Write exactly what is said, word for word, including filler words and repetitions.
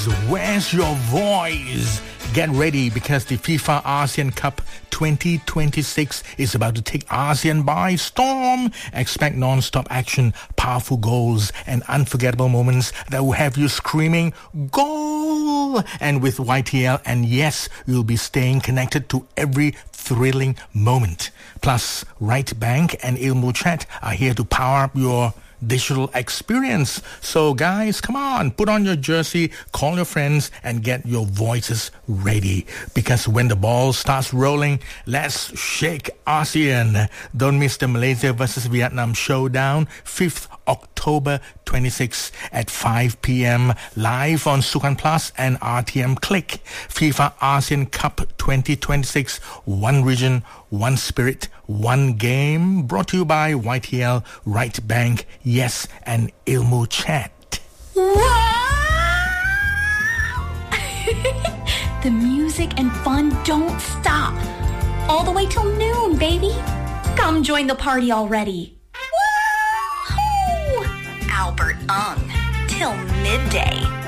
Where's your voice? Get ready because the FIFA ASEAN Cup twenty twenty-six is about to take ASEAN by storm. Expect non-stop action, powerful goals, and unforgettable moments that will have you screaming, goal! And with Y T L, and yes, you'll be staying connected to every thrilling moment. Plus, Right Bank and Ilmu Chat are here to power up your digital experience. So guys, come on, put on your jersey, call your friends, and get your voices ready. Because when the ball starts rolling, let's shake ASEAN. Don't miss the Malaysia versus Vietnam showdown, fifth October twenty-sixth at five p.m. live on Sukan Plus and R T M Click. FIFA ASEAN Cup twenty twenty-six, one region, one spirit, one game. Brought to you by Y T L, Right Bank, Yes, and Ilmu Chat. The music and fun don't stop. All the way till noon, baby. Come join the party already. Woo-hoo! Albert Ung, till midday.